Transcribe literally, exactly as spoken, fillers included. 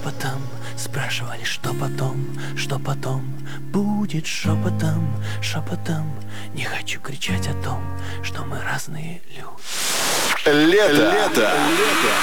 шепотом спрашивали, что потом, что потом будет шепотом, шепотом. Не хочу кричать о том, что мы разные люди. Лето, лето, лето.